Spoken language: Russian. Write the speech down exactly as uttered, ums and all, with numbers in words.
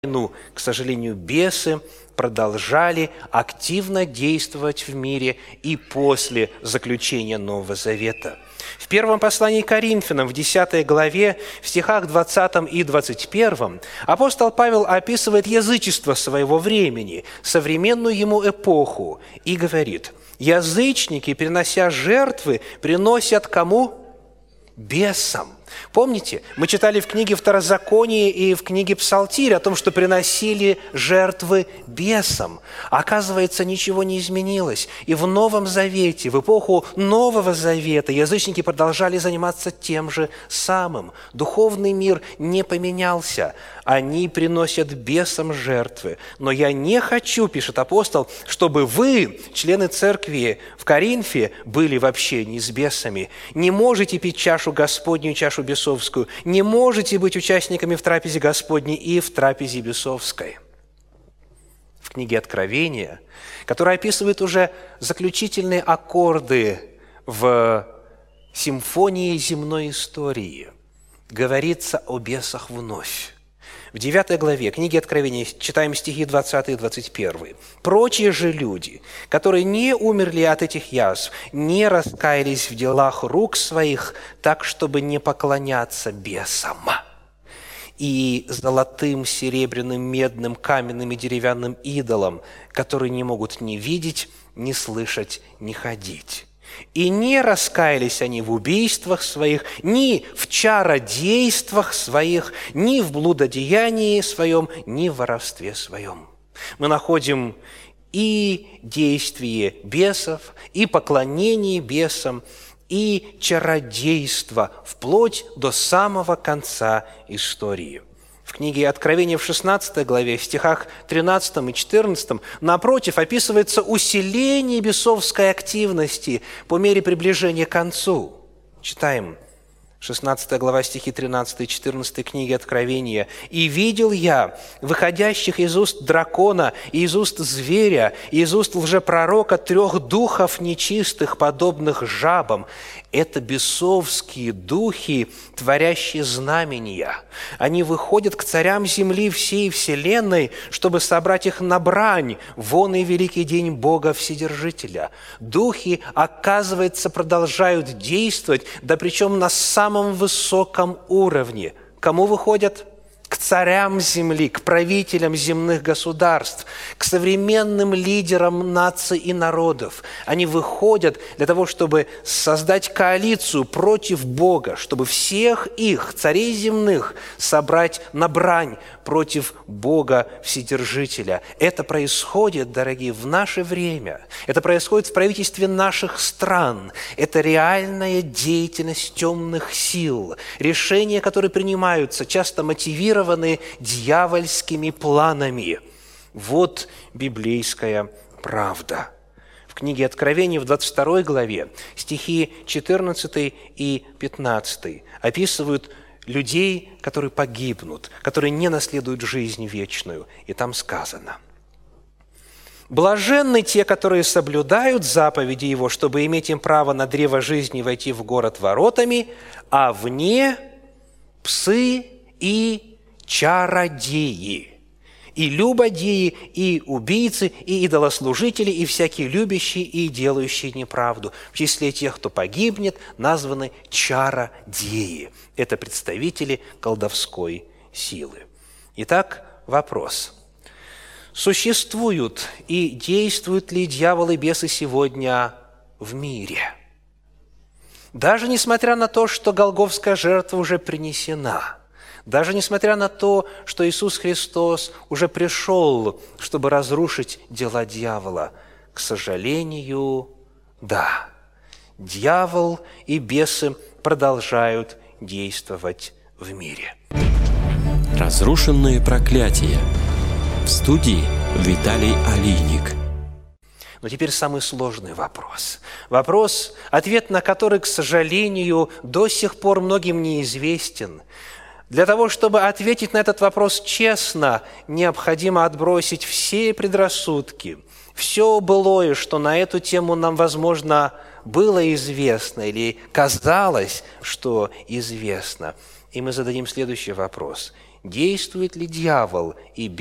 войну, к сожалению, бесы продолжали активно действовать в мире и после заключения Нового Завета. В первом послании к Коринфянам, в десятой главе, в стихах двадцатом и двадцать первом, апостол Павел описывает язычество своего времени, современную ему эпоху, и говорит: «Язычники, принося жертвы, приносят кому? Бесам». Помните, мы читали в книге Второзаконие и в книге Псалтирь о том, что приносили жертвы бесам. Оказывается, ничего не изменилось. И в Новом Завете, в эпоху Нового Завета, язычники продолжали заниматься тем же самым. Духовный мир не поменялся. Они приносят бесам жертвы. Но я не хочу, пишет апостол, чтобы вы, члены церкви в Коринфе, были в общении с бесами. Не можете пить чашу Господню, чашу бесовскую, не можете быть участниками в трапезе Господней и в трапезе бесовской. В книге Откровения, которая описывает уже заключительные аккорды в симфонии земной истории, говорится о бесах вновь. В девятой главе книги Откровения читаем стихи двадцатый и двадцать первый. «Прочие же люди, которые не умерли от этих язв, не раскаялись в делах рук своих, так, чтобы не поклоняться бесам, и золотым, серебряным, медным, каменным и деревянным идолам, которые не могут ни видеть, ни слышать, ни ходить. И не раскаялись они в убийствах своих, ни в чародействах своих, ни в блудодеянии своем, ни в воровстве своем». Мы находим и действие бесов, и поклонение бесам, и чародейство вплоть до самого конца истории. В книге Откровения в шестнадцатой главе, в стихах тринадцатом и четырнадцатом, напротив, описывается усиление бесовской активности по мере приближения к концу. Читаем шестнадцатая глава, стихи тринадцатый и четырнадцатый книги Откровения. «И видел я выходящих из уст дракона, и из уст зверя, и из уст лжепророка трех духов нечистых, подобных жабам». Это бесовские духи, творящие знамения. Они выходят к царям земли всей вселенной, чтобы собрать их на брань, вон и великий день Бога Вседержителя. Духи, оказывается, продолжают действовать, да причем на самом высоком уровне. Кому выходят? К царям земли, к правителям земных государств, к современным лидерам наций и народов. Они выходят для того, чтобы создать коалицию против Бога, чтобы всех их, царей земных, собрать на брань против Бога Вседержителя. Это происходит, дорогие, в наше время. Это происходит в правительстве наших стран. Это реальная деятельность темных сил. Решения, которые принимаются, часто мотивированы дьявольскими планами. Вот библейская правда. В книге Откровения в двадцать второй главе стихи четырнадцатый и пятнадцатый описывают людей, которые погибнут, которые не наследуют жизнь вечную. И там сказано: «Блаженны те, которые соблюдают заповеди Его, чтобы иметь им право на древо жизни войти в город воротами, а вне псы и чародеи, и любодеи, и убийцы, и идолослужители, и всякие любящие и делающие неправду. В числе тех, кто погибнет, названы чародеи». Это представители колдовской силы. Итак, вопрос. Существуют и действуют ли дьяволы и бесы сегодня в мире? Даже несмотря на то, что голгофская жертва уже принесена, даже несмотря на то, что Иисус Христос уже пришел, чтобы разрушить дела дьявола, к сожалению, да, дьявол и бесы продолжают действовать в мире. Разрушенные проклятия. В студии Виталий Алийник. Но теперь самый сложный вопрос. Вопрос, ответ на который, к сожалению, до сих пор многим неизвестен. Для того, чтобы ответить на этот вопрос честно, необходимо отбросить все предрассудки, все былое, что на эту тему нам, возможно, было известно или казалось, что известно. И мы зададим следующий вопрос. действует ли дьявол и